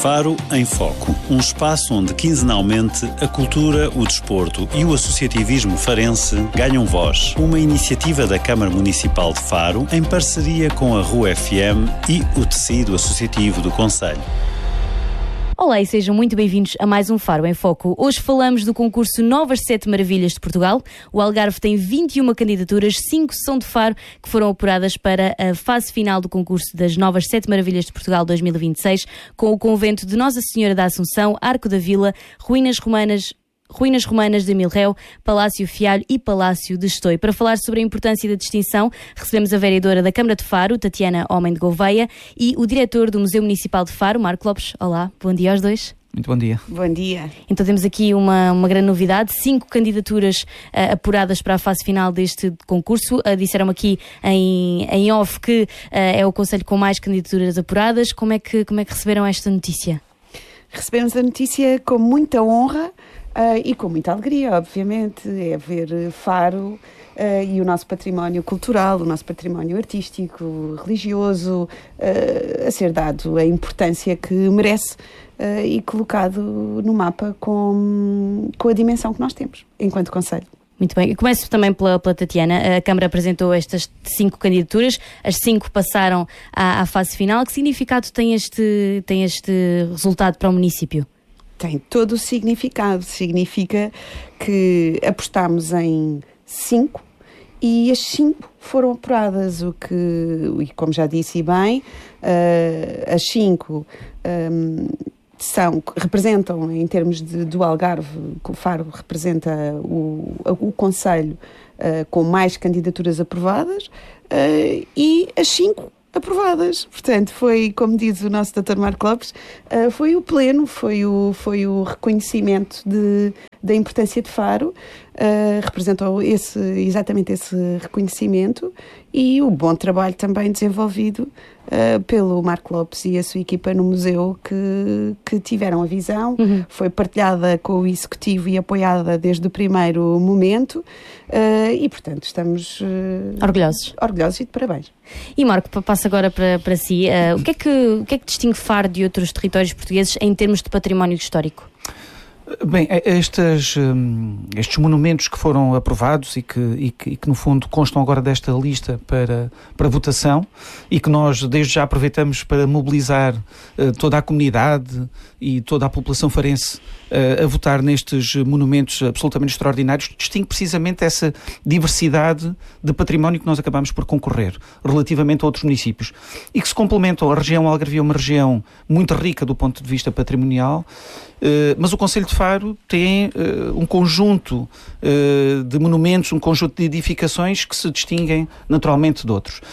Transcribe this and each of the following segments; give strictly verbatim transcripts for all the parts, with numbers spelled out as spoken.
Faro em Foco, um espaço onde quinzenalmente a cultura, o desporto e o associativismo farense ganham voz. Uma iniciativa da Câmara Municipal de Faro em parceria com a Rua F M e o tecido associativo do concelho. Olá e sejam muito bem-vindos a mais um Faro em Foco. Hoje falamos do concurso Novas Sete Maravilhas de Portugal. O Algarve tem vinte e uma candidaturas, cinco são de Faro, que foram apuradas para a fase final do concurso das Novas Sete Maravilhas de Portugal dois mil e vinte e seis, com o convento de Nossa Senhora da Assunção, Arco da Vila, ruínas romanas Ruínas Romanas de Milréu, Palácio Fialho e Palácio de Estoi. Para falar sobre a importância da distinção, recebemos a vereadora da Câmara de Faro, Tatiana Homem de Gouveia, e o diretor do Museu Municipal de Faro, Marco Lopes. Olá, bom dia aos dois. Muito bom dia. Bom dia. Então temos aqui uma, uma grande novidade, cinco candidaturas uh, apuradas para a fase final deste concurso. Uh, disseram-me aqui em, em off que uh, é o concelho com mais candidaturas apuradas. Como é que, como é que receberam esta notícia? Recebemos a notícia com muita honra. Uh, e com muita alegria, obviamente, é ver Faro uh, e o nosso património cultural, o nosso património artístico, religioso, uh, a ser dado a importância que merece uh, e colocado no mapa com, com a dimensão que nós temos enquanto concelho. Muito bem, eu começo também pela, pela Tatiana. A Câmara apresentou estas cinco candidaturas, as cinco passaram à, à fase final. Que significado tem este, tem este resultado para o município? Tem todo o significado. Significa que apostámos em cinco e as cinco foram apuradas, o que, e como já disse bem, uh, as cinco um, são, representam, em termos de, do Algarve, o Faro representa o, o concelho uh, com mais candidaturas aprovadas uh, e as cinco aprovadas. Portanto, foi, como diz o nosso doutor Marco Lopes, uh, foi o pleno, foi o, foi o reconhecimento de, da importância de Faro, uh, representou esse, exatamente esse reconhecimento e o bom trabalho também desenvolvido uh, pelo Marco Lopes e a sua equipa no museu, que, que tiveram a visão, uhum. Foi partilhada com o Executivo e apoiada desde o primeiro momento uh, e, portanto, estamos uh, orgulhosos. orgulhosos e de parabéns. E Marco, passo agora para, para si. Uh, o, que é que, o que é que distingue Faro de outros territórios portugueses em termos de património histórico? Bem, estes, estes monumentos que foram aprovados e que, e, que, e que no fundo constam agora desta lista para, para votação e que nós desde já aproveitamos para mobilizar uh, toda a comunidade e toda a população farense uh, a votar nestes monumentos absolutamente extraordinários, distingue precisamente essa diversidade de património que nós acabamos por concorrer relativamente a outros municípios e que se complementam. A região Algarve é uma região muito rica do ponto de vista patrimonial, Uh, mas o concelho de Faro tem uh, um conjunto uh, de monumentos, um conjunto de edificações que se distinguem naturalmente de outros.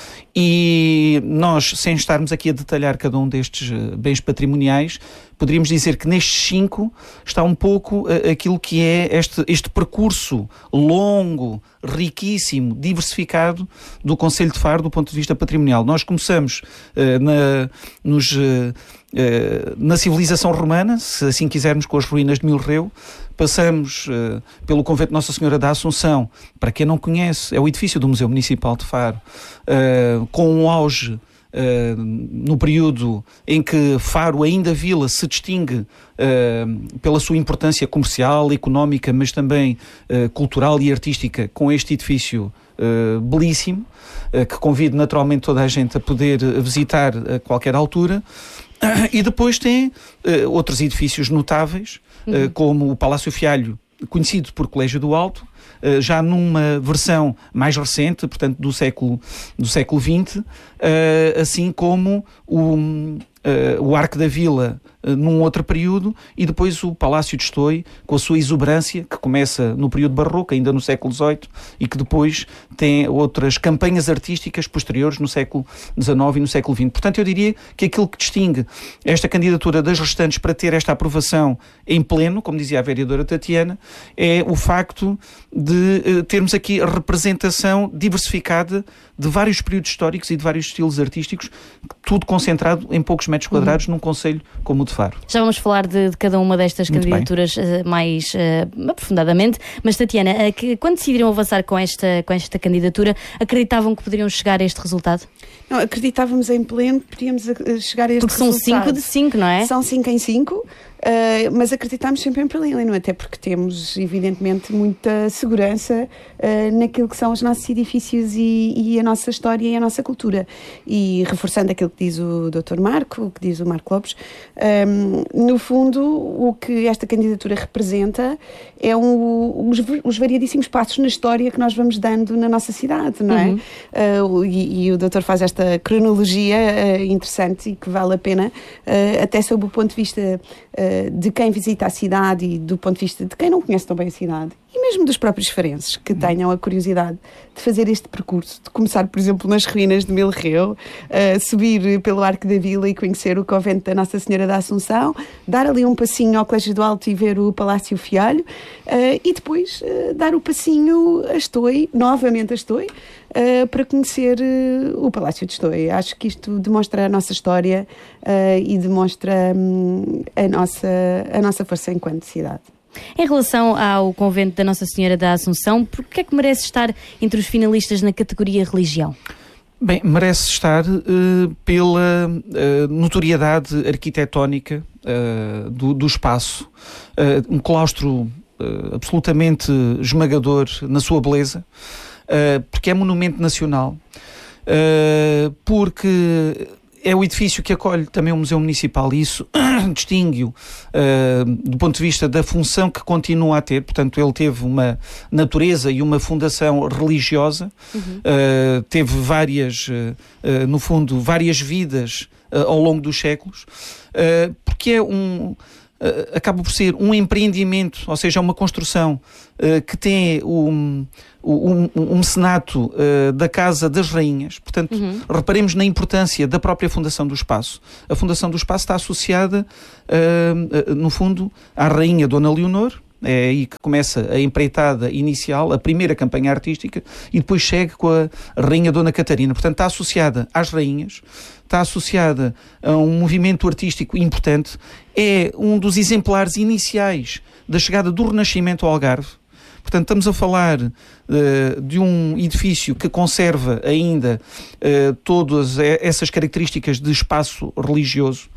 E nós, sem estarmos aqui a detalhar cada um destes uh, bens patrimoniais, poderíamos dizer que nestes cinco está um pouco uh, aquilo que é este, este percurso longo, riquíssimo, diversificado do concelho de Faro do ponto de vista patrimonial. Nós começamos uh, na, nos... Uh, Uh, na civilização romana, se assim quisermos, com as ruínas de Milréu, passamos uh, pelo convento de Nossa Senhora da Assunção. Para quem não conhece, é o edifício do Museu Municipal de Faro, uh, com um auge uh, no período em que Faro, ainda vila, se distingue uh, pela sua importância comercial, económica, mas também uh, cultural e artística, com este edifício uh, belíssimo, uh, que convido naturalmente toda a gente a poder visitar a qualquer altura. Uh, e depois tem uh, outros edifícios notáveis, uhum. uh, como o Palácio Fialho, conhecido por Colégio do Alto, uh, já numa versão mais recente, portanto do século, do século vinte, uh, assim como o, uh, o Arco da Vila uh, num outro período, e depois o Palácio de Estoi, com a sua exuberância, que começa no período barroco, ainda no século dezoito, e que depois tem outras campanhas artísticas posteriores no século dezanove e no século vinte. Portanto, eu diria que aquilo que distingue esta candidatura das restantes para ter esta aprovação em pleno, como dizia a vereadora Tatiana, é o facto de uh, termos aqui a representação diversificada de vários períodos históricos e de vários estilos artísticos, tudo concentrado em poucos metros quadrados, uhum. num concelho como o de Faro. Faro. Já vamos falar de, de cada uma destas Muito candidaturas uh, mais uh, aprofundadamente, mas Tatiana, uh, que, quando decidiram avançar com esta, com esta candidatura, acreditavam que poderiam chegar a este resultado? Não, acreditávamos em pleno que podíamos chegar a este Porque são resultado. cinco de cinco, não é? São cinco em cinco. Uh, mas acreditamos sempre em pleno, até porque temos, evidentemente, muita segurança uh, naquilo que são os nossos edifícios e, e a nossa história e a nossa cultura. E reforçando aquilo que diz o doutor Marco, o que diz o Marco Lopes, um, no fundo, o que esta candidatura representa é um, os, os variadíssimos passos na história que nós vamos dando na nossa cidade, não é? Uhum. Uh, e, e o doutor faz esta cronologia uh, interessante e que vale a pena, uh, até sob o ponto de vista uh, de quem visita a cidade e do ponto de vista de quem não conhece tão bem a cidade, e mesmo dos próprios farenses que tenham a curiosidade de fazer este percurso, de começar, por exemplo, nas ruínas de Milreu, uh, subir pelo Arco da Vila e conhecer o convento da Nossa Senhora da Assunção, dar ali um passinho ao Colégio do Alto e ver o Palácio Fialho, uh, e depois uh, dar o passinho a Estoi, novamente a Estoi, uh, para conhecer uh, o Palácio de Estoi. Acho que isto demonstra a nossa história uh, e demonstra um, a, nossa, a nossa força enquanto cidade. Em relação ao convento da Nossa Senhora da Assunção, por que é que merece estar entre os finalistas na categoria religião? Bem, merece estar uh, pela uh, notoriedade arquitetónica uh, do, do espaço. Uh, um claustro uh, absolutamente esmagador na sua beleza, uh, porque é monumento nacional, uh, porque é o edifício que acolhe também o Museu Municipal e isso distingue-o uh, do ponto de vista da função que continua a ter. Portanto, ele teve uma natureza e uma fundação religiosa, uhum. uh, teve várias, uh, uh, no fundo, várias vidas uh, ao longo dos séculos, uh, porque é um... Uh, acaba por ser um empreendimento, ou seja, uma construção uh, que tem um, um, um mecenato uh, da Casa das Rainhas. Portanto, uhum. reparemos na importância da própria fundação do espaço. A fundação do espaço está associada, uh, uh, no fundo, à Rainha Dona Leonor. É aí que começa a empreitada inicial, a primeira campanha artística, e depois segue com a Rainha Dona Catarina. Portanto, está associada às rainhas, está associada a um movimento artístico importante, é um dos exemplares iniciais da chegada do Renascimento ao Algarve. Portanto, estamos a falar uh, de um edifício que conserva ainda uh, todas essas características de espaço religioso.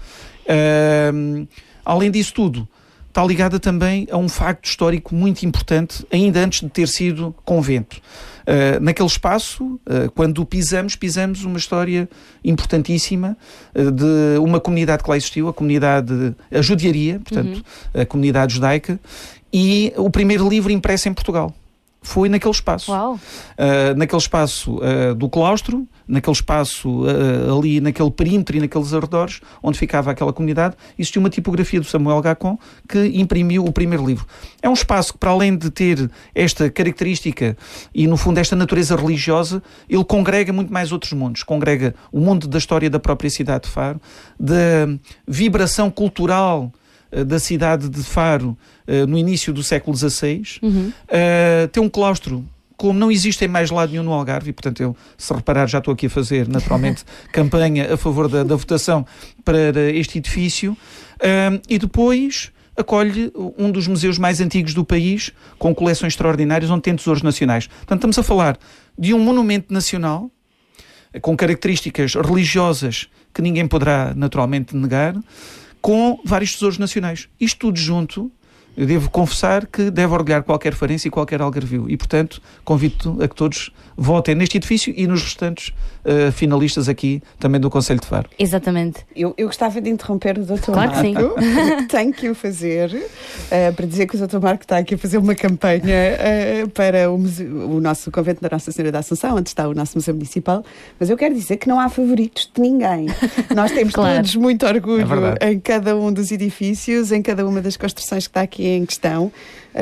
Uh, além disso tudo, está ligada também a um facto histórico muito importante, ainda antes de ter sido convento. Uh, naquele espaço, uh, quando o pisamos, pisamos uma história importantíssima uh, de uma comunidade que lá existiu, a comunidade, a judiaria, portanto, uhum. a comunidade judaica, e o primeiro livro impresso em Portugal. Foi naquele espaço. Uau. Uh, naquele espaço uh, do claustro, naquele espaço uh, ali, naquele perímetro e naqueles arredores, onde ficava aquela comunidade, existiu uma tipografia do Samuel Gacon que imprimiu o primeiro livro. É um espaço que, para além de ter esta característica e, no fundo, esta natureza religiosa, ele congrega muito mais outros mundos. Congrega o mundo da história da própria cidade de Faro, da vibração cultural da cidade de Faro uh, no início do século dezasseis. Uhum. Uh, tem um claustro como não existe em mais lado nenhum no Algarve, e portanto eu, se reparar, já estou aqui a fazer naturalmente campanha a favor da, da votação para este edifício. Uh, e depois acolhe um dos museus mais antigos do país, com coleções extraordinárias, onde tem tesouros nacionais. Portanto, estamos a falar de um monumento nacional com características religiosas que ninguém poderá naturalmente negar, com vários tesouros nacionais. Isto tudo junto, eu devo confessar que deve orgulhar qualquer farense e qualquer algarvio. E, portanto, convido a que todos votem neste edifício e nos restantes uh, finalistas aqui, também do Concelho de Faro. Exatamente. Eu, eu gostava de interromper o doutor Claro Marco. Que sim. Tenho que o fazer, uh, para dizer que o doutor Marco está aqui a fazer uma campanha uh, para o, museu, o nosso convento da Nossa Senhora da Assunção, onde está o nosso Museu Municipal, mas eu quero dizer que não há favoritos de ninguém. Nós temos claro. todos muito orgulho é em cada um dos edifícios, em cada uma das construções que está aqui em questão,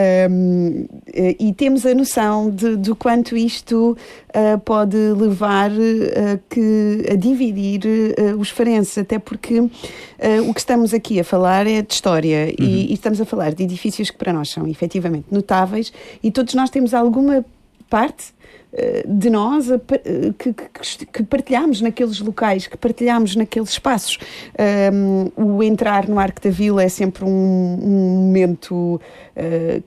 um, e temos a noção de, do quanto isto uh, pode levar uh, que, a dividir uh, os farenses, até porque uh, o que estamos aqui a falar é de história, uhum. e, e estamos a falar de edifícios que para nós são efetivamente notáveis, e todos nós temos alguma parte de nós que, que, que partilhamos naqueles locais, que partilhamos naqueles espaços. Um, o entrar no Arco da Vila é sempre um, um momento uh,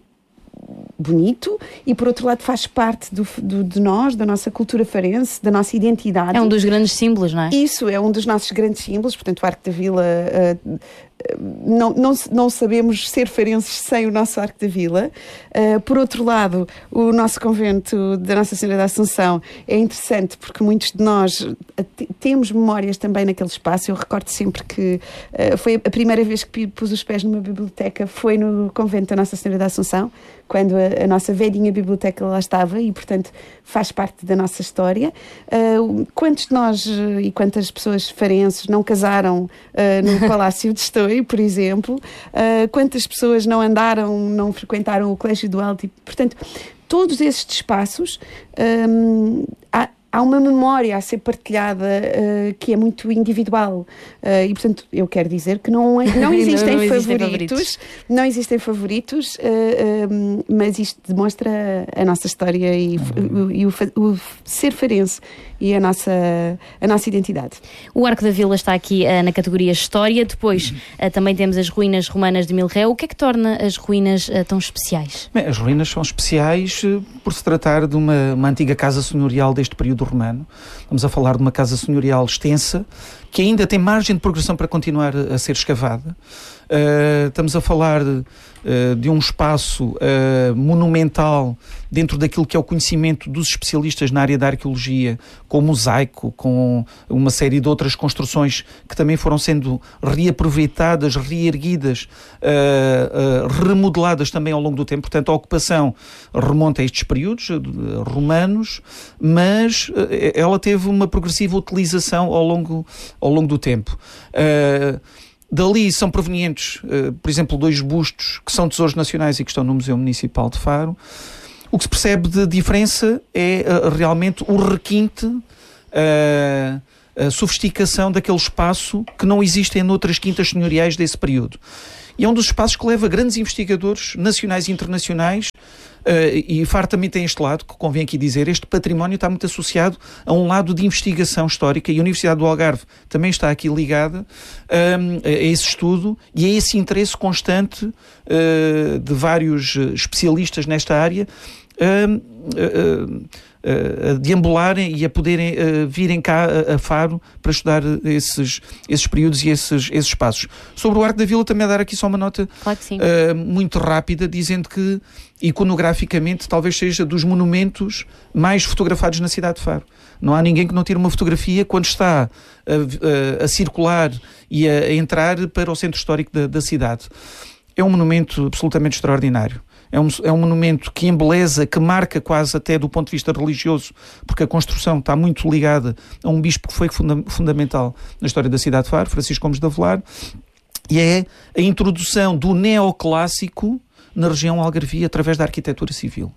bonito e, por outro lado, faz parte do, do, de nós, da nossa cultura farense, da nossa identidade. É um dos grandes símbolos, não é? Isso, é um dos nossos grandes símbolos. Portanto, o Arco da Vila... Uh, Não, não, não sabemos ser farenses sem o nosso Arco da Vila. Uh, por outro lado, o nosso convento da Nossa Senhora da Assunção é interessante porque muitos de nós temos memórias também naquele espaço. Eu recordo sempre que uh, foi a primeira vez que pus os pés numa biblioteca foi no convento da Nossa Senhora da Assunção, quando a, a nossa velhinha biblioteca lá estava e, portanto, faz parte da nossa história. Uh, quantos de nós uh, e quantas pessoas farenses não casaram uh, no Palácio de Estou, por exemplo, uh, quantas pessoas não andaram, não frequentaram o Colégio do Alto, e, portanto, todos esses espaços, um, há, há uma memória a ser partilhada uh, que é muito individual uh, e, portanto, eu quero dizer que não, é, não existem não, não favoritos, favoritos, não existem favoritos, uh, um, mas isto demonstra a nossa história e, uhum. o, e o, o ser farense e a nossa, a nossa identidade. O Arco da Vila está aqui uh, na categoria História, depois uh, também temos as ruínas romanas de Milreu. O que é que torna as ruínas uh, tão especiais? Bem, as ruínas são especiais uh, por se tratar de uma, uma antiga casa senhorial deste período romano. Estamos a falar de uma casa senhorial extensa, que ainda tem margem de progressão para continuar a, a ser escavada. Uh, estamos a falar de, uh, de um espaço uh, monumental dentro daquilo que é o conhecimento dos especialistas na área da arqueologia, com o mosaico, com uma série de outras construções que também foram sendo reaproveitadas, reerguidas, uh, uh, remodeladas também ao longo do tempo. Portanto, a ocupação remonta a estes períodos uh, romanos, mas uh, ela teve uma progressiva utilização ao longo, ao longo do tempo. Uh, Dali são provenientes, uh, por exemplo, dois bustos que são tesouros nacionais e que estão no Museu Municipal de Faro. O que se percebe de diferença é uh, realmente o requinte, uh, a sofisticação daquele espaço que não existem noutras quintas senhoriais desse período. E é um dos espaços que leva grandes investigadores nacionais e internacionais. Uh, e Faro também tem este lado, que convém aqui dizer, este património está muito associado a um lado de investigação histórica e a Universidade do Algarve também está aqui ligada um, a esse estudo e a esse interesse constante uh, de vários especialistas nesta área uh, uh, uh, a deambularem e a poderem uh, virem cá a, a Faro para estudar esses, esses períodos e esses, esses espaços. Sobre o Arco da Vila, também a dar aqui só uma nota claro que sim. uh, muito rápida, dizendo que iconograficamente talvez seja dos monumentos mais fotografados na cidade de Faro. Não há ninguém que não tire uma fotografia quando está a, a, a circular e a, a entrar para o centro histórico da, da cidade. É um monumento absolutamente extraordinário. É um, é um monumento que embeleza, que marca quase até do ponto de vista religioso, porque a construção está muito ligada a um bispo que foi funda- fundamental na história da cidade de Faro, Francisco Gomes de Avelar, e é a introdução do neoclássico na região algarvia através da arquitetura civil.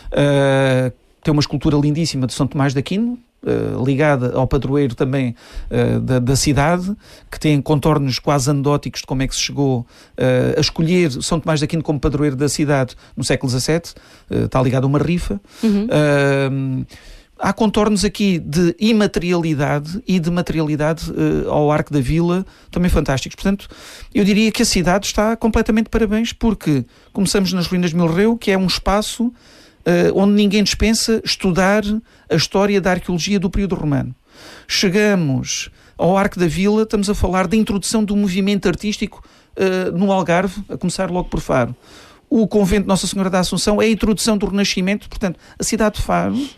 Uh, tem uma escultura lindíssima de São Tomás de Aquino, Uh, ligada ao padroeiro também uh, da, da cidade, que tem contornos quase anedóticos de como é que se chegou uh, a escolher São Tomás de Aquino como padroeiro da cidade no século dezassete, uh, está ligado a uma rifa. Uhum. Uh, há contornos aqui de imaterialidade e de materialidade uh, ao Arco da Vila também fantásticos. Portanto, eu diria que a cidade está completamente de parabéns, porque começamos nas ruínas de Milreu, que é um espaço Uh, onde ninguém dispensa estudar a história da arqueologia do período romano. Chegamos ao Arco da Vila, estamos a falar da introdução do movimento artístico uh, no Algarve, a começar logo por Faro. O convento de Nossa Senhora da Assunção é a introdução do Renascimento, portanto, a cidade de Faro, uh,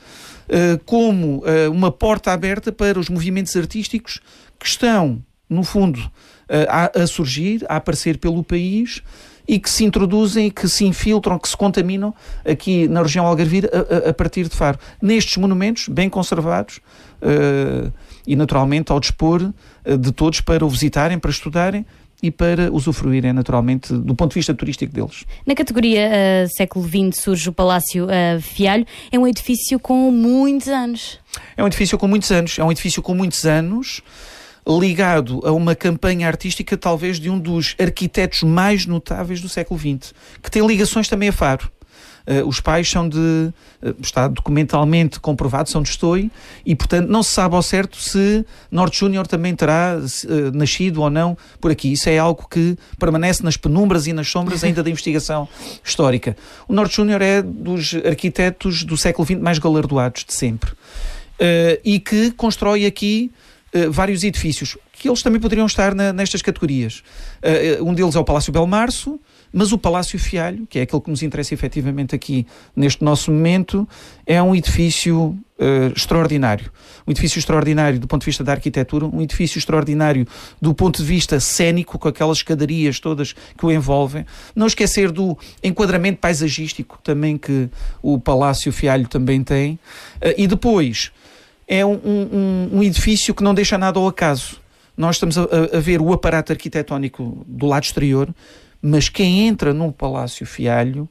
como uh, uma porta aberta para os movimentos artísticos que estão, no fundo, uh, a, a surgir, a aparecer pelo país, e que se introduzem, que se infiltram, que se contaminam aqui na região algarvira a, a, a partir de Faro. Nestes monumentos, bem conservados uh, e naturalmente ao dispor uh, de todos para o visitarem, para estudarem e para usufruírem naturalmente do ponto de vista turístico deles. Na categoria uh, século vinte surge o Palácio uh, Fialho. É um edifício com muitos anos. É um edifício com muitos anos. É um edifício com muitos anos. Ligado a uma campanha artística talvez de um dos arquitetos mais notáveis do século vinte, que tem ligações também a Faro. Uh, os pais são de, uh, está documentalmente comprovado, são de Estoi, e portanto não se sabe ao certo se Norte Júnior também terá uh, nascido ou não por aqui. Isso é algo que permanece nas penumbras e nas sombras ainda da investigação histórica. O Norte Júnior é dos arquitetos do século vinte mais galardoados de sempre, uh, e que constrói aqui Uh, vários edifícios, que eles também poderiam estar na, nestas categorias. Uh, um deles é o Palácio Belmarço, mas o Palácio Fialho, que é aquele que nos interessa efetivamente aqui neste nosso momento, é um edifício uh, extraordinário. Um edifício extraordinário do ponto de vista da arquitetura, um edifício extraordinário do ponto de vista cênico, com aquelas escadarias todas que o envolvem. Não esquecer do enquadramento paisagístico também que o Palácio Fialho também tem. Uh, e depois... é um, um, um edifício que não deixa nada ao acaso. Nós estamos a, a ver o aparato arquitetónico do lado exterior, mas quem entra no Palácio Fialho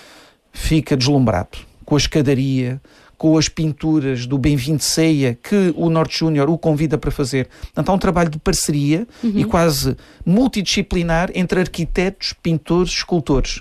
fica deslumbrado com a escadaria, com as pinturas do Bem-vindo Ceia que o Norte Júnior o convida para fazer. Portanto, há um trabalho de parceria uhum. e quase multidisciplinar entre arquitetos, pintores, escultores.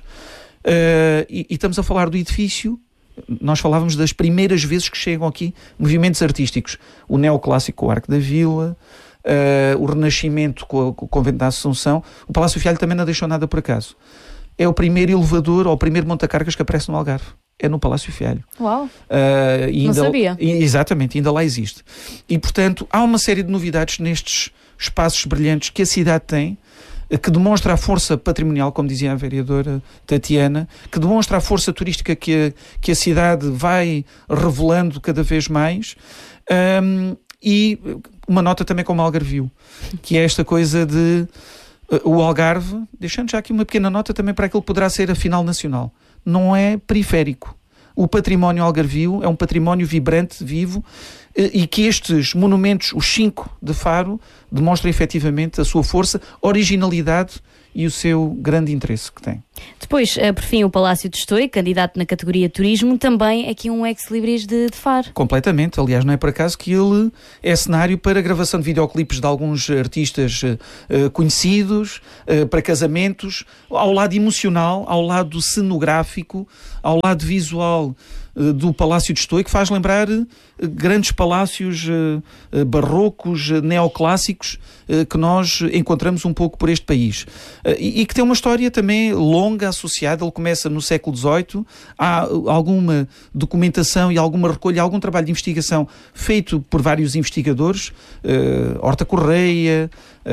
Uh, e, e estamos a falar do edifício. Nós falávamos das primeiras vezes que chegam aqui movimentos artísticos. O neoclássico com o Arco da Vila, uh, o Renascimento com, a, com o Convento da Assunção. O Palácio Fialho também não deixou nada por acaso. É o primeiro elevador ou o primeiro montacargas que aparece no Algarve. É no Palácio Fialho. Uau! Uh, e ainda, não sabia. Exatamente, ainda lá existe. E, portanto, há uma série de novidades nestes espaços brilhantes que a cidade tem, que demonstra a força patrimonial, como dizia a vereadora Tatiana, que demonstra a força turística que a, que a cidade vai revelando cada vez mais, um, e uma nota também como Algarvio, que é esta coisa de uh, o Algarve, deixando já aqui uma pequena nota também para aquilo que poderá ser a final nacional, não é periférico. O património algarvio é um património vibrante, vivo, e que estes monumentos, os cinco de Faro, demonstram efetivamente a sua força, originalidade e o seu grande interesse que tem. Depois, por fim, o Palácio de Estoi, candidato na categoria Turismo, também aqui um ex-libris de, de Faro. Completamente. Aliás, não é por acaso que ele é cenário para a gravação de videoclipes de alguns artistas uh, conhecidos, uh, para casamentos, ao lado emocional, ao lado cenográfico, ao lado visual uh, do Palácio de Estoi, que faz lembrar uh, grandes palácios uh, uh, barrocos, uh, neoclássicos, uh, que nós encontramos um pouco por este país. Uh, e, e que tem uma história também longa associada. Ele começa no século dezoito, há alguma documentação e alguma recolha, algum trabalho de investigação feito por vários investigadores, uh, Horta Correia,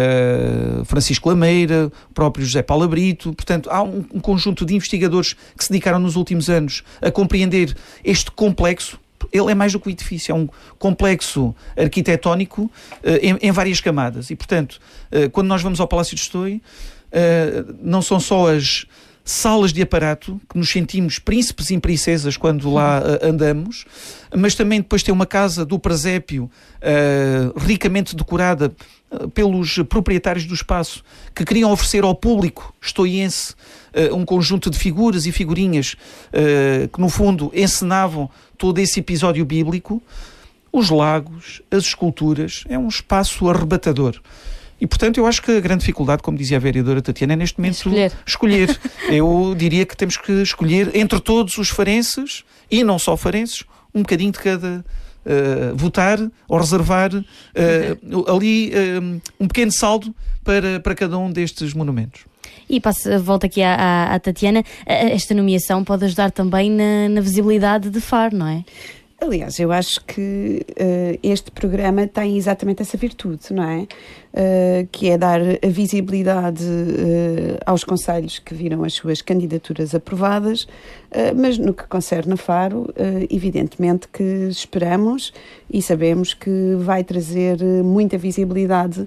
uh, Francisco Lameira, o próprio José Paulo Brito. Portanto, há um, um conjunto de investigadores que se dedicaram nos últimos anos a compreender este complexo. Ele é mais do que um edifício, é um complexo arquitetónico uh, em, em várias camadas. E, portanto, uh, quando nós vamos ao Palácio de Estoi, uh, não são só as salas de aparato, que nos sentimos príncipes e princesas quando lá uh, andamos, mas também depois tem uma casa do presépio uh, ricamente decorada uh, pelos proprietários do espaço, que queriam oferecer ao público estoiense uh, um conjunto de figuras e figurinhas uh, que no fundo encenavam todo esse episódio bíblico. Os lagos, as esculturas, é um espaço arrebatador. E, portanto, eu acho que a grande dificuldade, como dizia a vereadora Tatiana, é neste momento escolher. escolher. Eu diria que temos que escolher entre todos os farenses, e não só farenses, um bocadinho de cada... Uh, votar ou reservar uh, ali uh, um pequeno saldo para, para cada um destes monumentos. E passo, volto aqui à, à, à Tatiana. Esta nomeação pode ajudar também na, na visibilidade de Faro, não é? Aliás, eu acho que uh, este programa tem exatamente essa virtude, não é? Uh, que é dar a visibilidade uh, aos concelhos que viram as suas candidaturas aprovadas, uh, mas no que concerne a Faro, uh, evidentemente que esperamos e sabemos que vai trazer muita visibilidade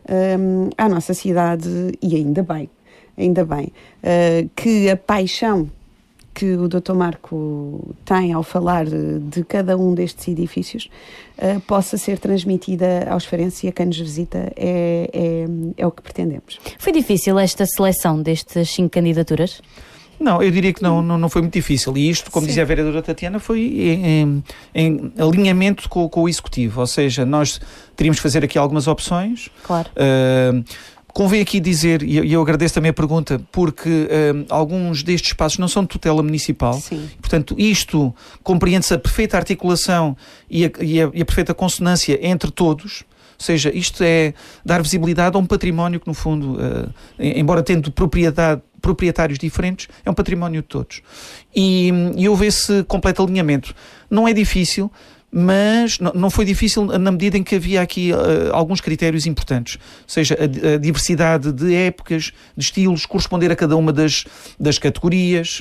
um, à nossa cidade, e ainda bem, ainda bem, uh, que a paixão que o doutor Marco tem ao falar de cada um destes edifícios uh, possa ser transmitida aos farenses e a quem nos visita, é, é, é o que pretendemos. Foi difícil esta seleção destas cinco candidaturas? Não, eu diria que não, não, não foi muito difícil. E isto, como Sim. dizia a vereadora Tatiana, foi em, em alinhamento com, com o Executivo. Ou seja, nós teríamos que fazer aqui algumas opções. Claro. Uh, Convém aqui dizer, e eu agradeço também a pergunta, porque um, alguns destes espaços não são de tutela municipal. Sim. Portanto, isto compreende-se a perfeita articulação e a, e, a, e a perfeita consonância entre todos. Ou seja, isto é dar visibilidade a um património que, no fundo, uh, embora tendo propriedade, proprietários diferentes, é um património de todos. E, e houve esse completo alinhamento. Não é difícil, mas não foi difícil na medida em que havia aqui uh, alguns critérios importantes. Ou seja, a, a diversidade de épocas, de estilos, corresponder a cada uma das, das categorias,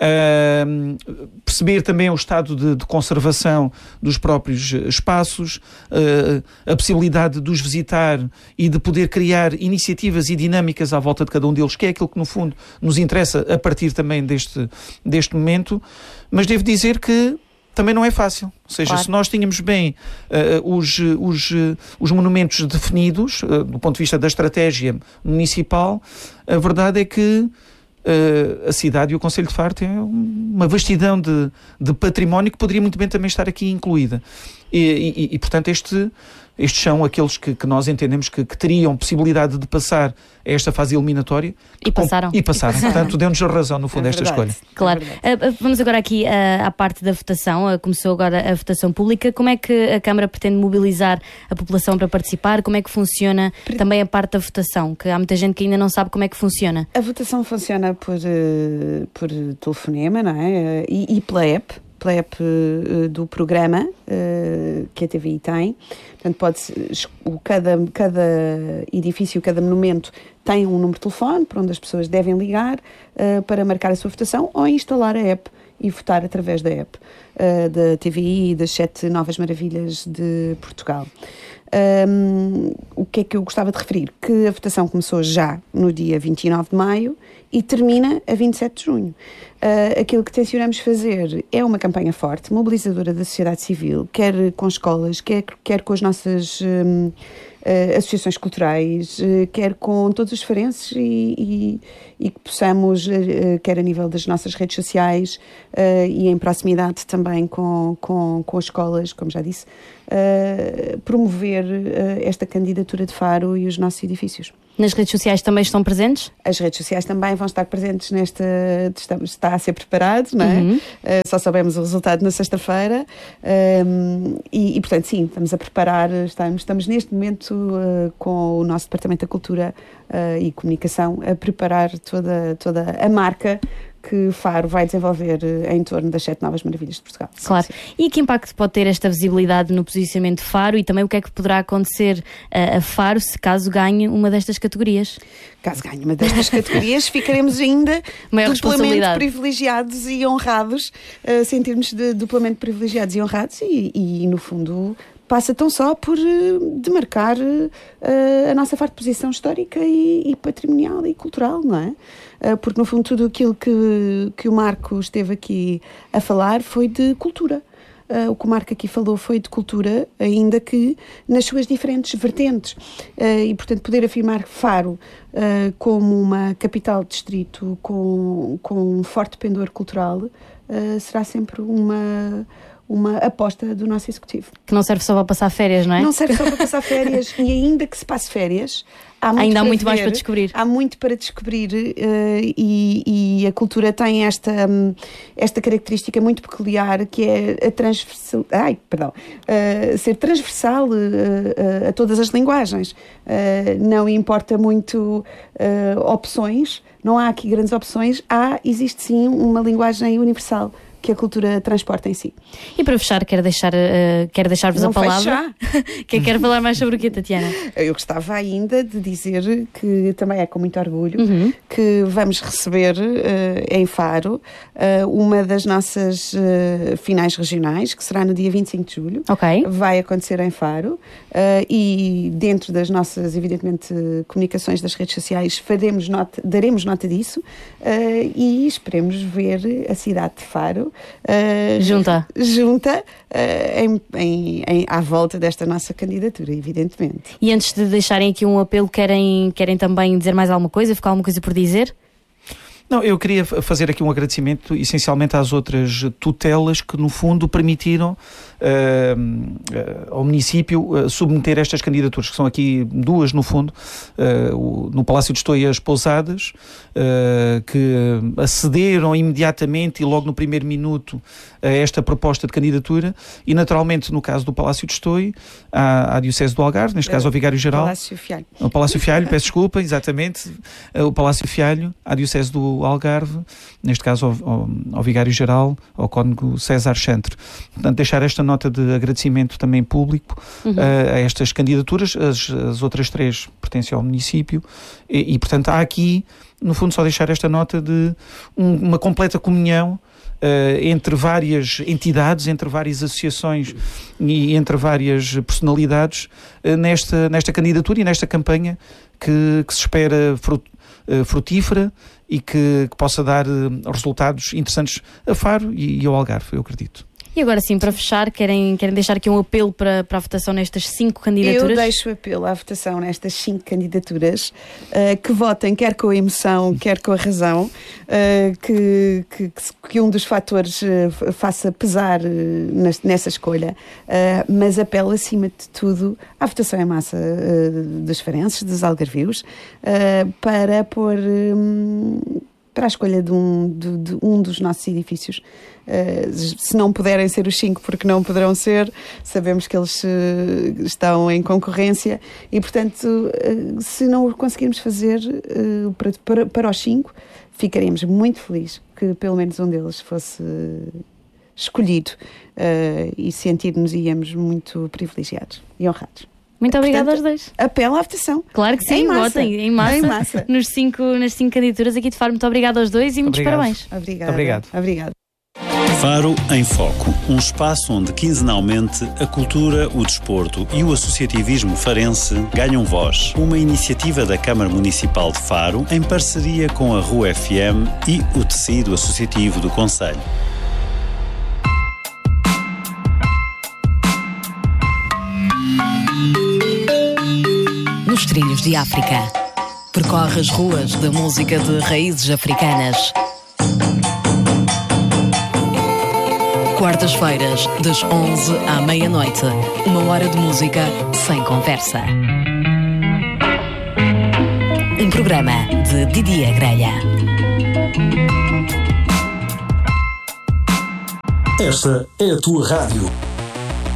uh, perceber também o estado de, de conservação dos próprios espaços, uh, a possibilidade de os visitar e de poder criar iniciativas e dinâmicas à volta de cada um deles, que é aquilo que no fundo nos interessa a partir também deste, deste momento. Mas devo dizer que também não é fácil. Ou seja, claro, se nós tínhamos bem uh, os, os, uh, os monumentos definidos, uh, do ponto de vista da estratégia municipal, a verdade é que uh, a cidade e o Concelho de Faro têm uma vastidão de, de património que poderia muito bem também estar aqui incluída. E, e, e portanto, este, estes são aqueles que, que nós entendemos que, que teriam possibilidade de passar a esta fase eliminatória. E passaram. E passaram. Portanto, deu-nos a razão, no fundo, é esta escolha. Claro. É uh, vamos agora aqui uh, à parte da votação. Uh, começou agora a votação pública. Como é que a Câmara pretende mobilizar a população para participar? Como é que funciona Pre... também a parte da votação? Que há muita gente que ainda não sabe como é que funciona. A votação funciona por, uh, por telefonema, não é? E, e pela app. Pela app uh, do programa uh, que a T V I tem. Portanto, pode cada, cada edifício, cada monumento tem um número de telefone para onde as pessoas devem ligar uh, para marcar a sua votação ou instalar a app e votar através da app uh, da T V I e das sete novas maravilhas de Portugal. Um, o que é que eu gostava de referir? Que a votação começou já no dia vinte e nove de maio e termina a vinte e sete de junho. Uh, aquilo que tencionamos fazer é uma campanha forte, mobilizadora da sociedade civil, quer com escolas, quer, quer com as nossas um, uh, associações culturais, uh, quer com todos os farenses e, e, e que possamos, uh, quer a nível das nossas redes sociais uh, e em proximidade também com, com, com as escolas, como já disse, uh, promover uh, esta candidatura de Faro e os nossos edifícios. Nas redes sociais também estão presentes? As redes sociais também vão estar presentes nesta... Estamos, está a ser preparado, não é? Uhum. Uh, só sabemos o resultado na sexta-feira um, e, e, portanto, sim, estamos a preparar, estamos, estamos neste momento uh, com o nosso Departamento da Cultura uh, e Comunicação a preparar toda, toda a marca que Faro vai desenvolver em torno das sete novas maravilhas de Portugal. Claro. Sim, sim. E que impacto pode ter esta visibilidade no posicionamento de Faro e também o que é que poderá acontecer a, a Faro se caso ganhe uma destas categorias? Caso ganhe uma destas categorias, ficaremos ainda Maior duplamente privilegiados e honrados, uh, sentirmos de, duplamente privilegiados e honrados e, e, no fundo, passa tão só por uh, demarcar uh, a nossa forte posição histórica e, e patrimonial e cultural, não é? Uh, porque, no fundo, tudo aquilo que, que o Marco esteve aqui a falar foi de cultura. Uh, o que o Marco aqui falou foi de cultura, ainda que nas suas diferentes vertentes. Uh, e, portanto, poder afirmar Faro uh, como uma capital de distrito com, com um forte pendor cultural uh, será sempre uma... uma aposta do nosso Executivo. Que não serve só para passar férias, não é? Não serve só para passar férias e ainda que se passe férias, há muito ainda há muito ver, mais para descobrir. Há muito para descobrir uh, e, e a cultura tem esta, um, esta característica muito peculiar que é a transversal, ai, perdão, uh, ser transversal uh, uh, a todas as linguagens. Uh, não importa muito uh, opções, não há aqui grandes opções, há, existe sim uma linguagem universal que a cultura transporta em si. E para fechar, quero, deixar, uh, quero deixar-vos Não a palavra. Quem quer falar mais sobre o quê, Tatiana? Eu gostava ainda de dizer que também é com muito orgulho uhum. que vamos receber uh, em Faro uh, uma das nossas uh, finais regionais, que será no dia vinte e cinco de julho. Ok. Vai acontecer em Faro uh, e dentro das nossas, evidentemente, comunicações das redes sociais faremos nota, daremos nota disso uh, e esperemos ver a cidade de Faro Uh, junta, junta uh, em, em, em, à volta desta nossa candidatura, evidentemente. E antes de deixarem aqui um apelo, querem, querem também dizer mais alguma coisa? Ficar alguma coisa por dizer? Não, eu queria fazer aqui um agradecimento essencialmente às outras tutelas que no fundo permitiram uh, ao município uh, submeter estas candidaturas, que são aqui duas no fundo, uh, o, no Palácio de Estou as Pousadas, uh, que acederam imediatamente e logo no primeiro minuto a esta proposta de candidatura, e naturalmente no caso do Palácio de Estou, à, à Diocese do Algarve, neste caso ao Vigário-Geral. Palácio Fialho. O Palácio Fialho, peço desculpa, exatamente, o Palácio Fialho, à Diocese do Algarve, neste caso ao, ao, ao Vigário-Geral, ao Cônego César Chantre. Portanto, deixar esta nota de agradecimento também público uhum. a, a estas candidaturas, as, as outras três pertencem ao município, e, e portanto há aqui, no fundo, só deixar esta nota de um, uma completa comunhão Uh, entre várias entidades, entre várias associações e entre várias personalidades uh, nesta, nesta candidatura e nesta campanha que, que se espera frut, uh, frutífera e que, que possa dar uh, resultados interessantes a Faro e, e ao Algarve, eu acredito. E agora sim, para fechar, querem, querem deixar aqui um apelo para, para a votação nestas cinco candidaturas? Eu deixo o apelo à votação nestas cinco candidaturas, uh, que votem quer com a emoção, quer com a razão, uh, que, que, que um dos fatores uh, faça pesar uh, nessa escolha, uh, mas apelo acima de tudo à votação em massa uh, dos farenses, dos algarvios, uh, para pôr... Um, para a escolha de um, de, de um dos nossos edifícios. Uh, se não puderem ser os cinco, porque não poderão ser, sabemos que eles uh, estão em concorrência e, portanto, uh, se não o conseguirmos fazer uh, para, para, para os cinco, ficaremos muito felizes que pelo menos um deles fosse escolhido uh, e sentir-nos-íamos muito privilegiados e honrados. Muito obrigada Portanto, aos dois. Apelo à votação. Claro que sim, em massa. votem em massa, em massa. Nos cinco, nas cinco candidaturas aqui de Faro. Muito obrigada aos dois e muitos Obrigado. parabéns. Obrigada. Obrigado. Obrigado. Faro em Foco, um espaço onde quinzenalmente a cultura, o desporto e o associativismo farense ganham voz. Uma iniciativa da Câmara Municipal de Faro em parceria com a R U F M e o tecido associativo do concelho. Nos Trilhos de África. Percorre as ruas da música de raízes africanas. Quartas-feiras, das onze à meia-noite. Uma hora de música sem conversa. Um programa de Didier Grelha. Esta é a tua rádio.